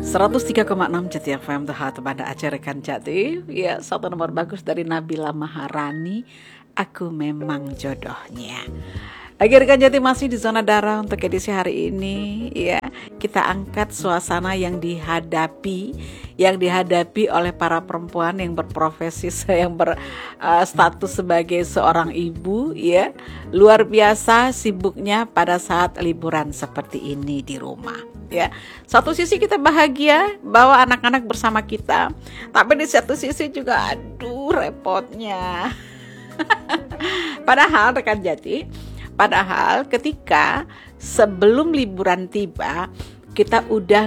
103,6 Jati FM Tuhan pada acara Rekan Jati. Ya, satu nomor bagus dari Nabila Maharani, Aku Memang Jodohnya. Lagi Rekan Jati masih di zona darah untuk edisi hari ini. Ya, kita angkat suasana yang dihadapi oleh para perempuan yang berprofesi, yang berstatus sebagai seorang ibu. Ya, luar biasa sibuknya pada saat liburan seperti ini di rumah. Ya, satu sisi kita bahagia bahwa anak-anak bersama kita, tapi di satu sisi juga aduh repotnya. Padahal Rekan Jati, ketika sebelum liburan tiba, kita udah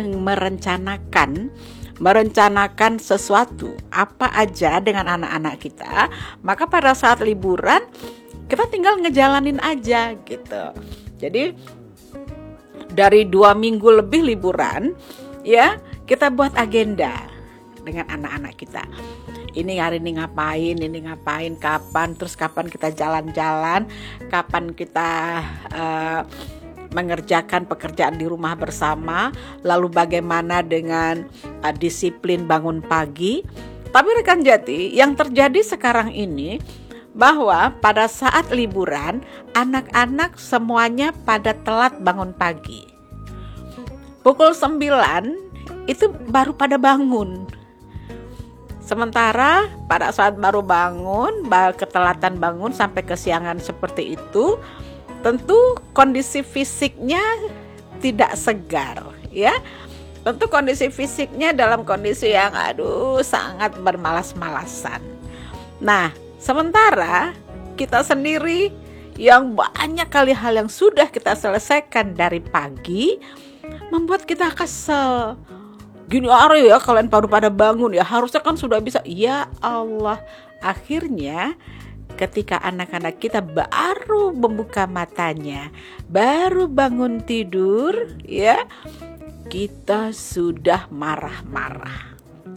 merencanakan sesuatu apa aja dengan anak-anak kita, maka pada saat liburan kita tinggal ngejalanin aja gitu. Jadi dari 2 minggu lebih liburan, ya kita buat agenda dengan anak-anak kita. Ini hari ini ngapain, kapan kita jalan-jalan, kapan kita mengerjakan pekerjaan di rumah bersama, lalu bagaimana dengan disiplin bangun pagi. Tapi Rekan Jati, yang terjadi sekarang ini bahwa pada saat liburan anak-anak semuanya pada telat bangun pagi. Pukul 9 itu baru pada bangun. Sementara pada saat baru bangun, ketelatan bangun sampai kesiangan seperti itu, tentu kondisi fisiknya tidak segar, ya. Tentu kondisi fisiknya dalam kondisi yang sangat bermalas-malasan. Nah, sementara kita sendiri yang banyak kali hal yang sudah kita selesaikan dari pagi membuat kita kesel. Gini ya, kalian baru pada bangun ya, harusnya kan sudah bisa. Ya Allah, akhirnya ketika anak-anak kita baru membuka matanya, baru bangun tidur, ya kita sudah marah-marah.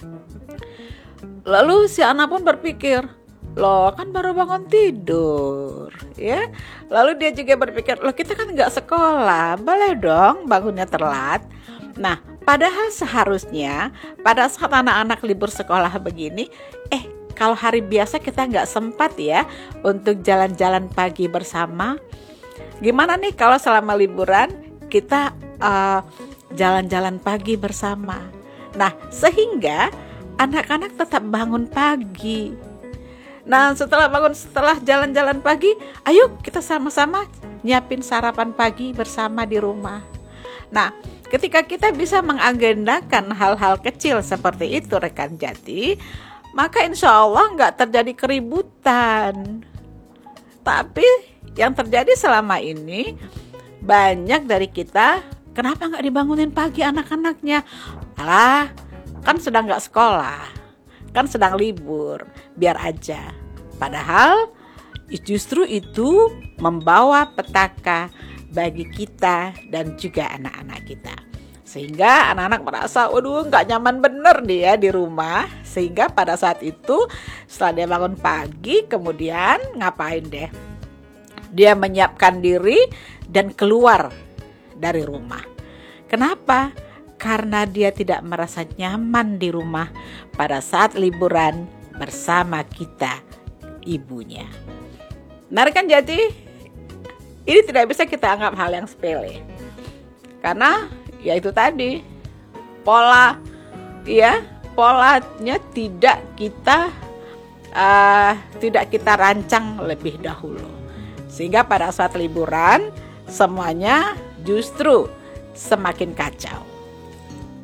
Lalu si anak pun berpikir, loh kan baru bangun tidur, ya. Lalu dia juga berpikir, loh kita kan nggak sekolah, boleh dong bangunnya telat. Nah, padahal seharusnya pada saat anak-anak libur sekolah begini, kalau hari biasa kita nggak sempat ya untuk jalan-jalan pagi bersama. Gimana nih kalau selama liburan kita jalan-jalan pagi bersama? Nah, sehingga anak-anak tetap bangun pagi. Nah, setelah jalan-jalan pagi, ayo kita sama-sama nyiapin sarapan pagi bersama di rumah. Nah, ketika kita bisa mengagendakan hal-hal kecil seperti itu Rekan Jati, maka insya Allah nggak terjadi keributan. Tapi yang terjadi selama ini, banyak dari kita, kenapa nggak dibangunin pagi anak-anaknya? Alah, kan sedang nggak sekolah, kan sedang libur, biar aja. Padahal justru itu membawa petaka bagi kita dan juga anak-anak kita. Sehingga anak-anak merasa, waduh gak nyaman bener dia di rumah. Sehingga pada saat itu setelah dia bangun pagi, kemudian ngapain deh? Dia menyiapkan diri dan keluar dari rumah. Kenapa? Karena dia tidak merasa nyaman di rumah pada saat liburan bersama kita, ibunya. Nah, Rekan Jati, ini tidak bisa kita anggap hal yang sepele. Karena ya itu tadi, polanya tidak kita rancang lebih dahulu. Sehingga pada saat liburan semuanya justru semakin kacau.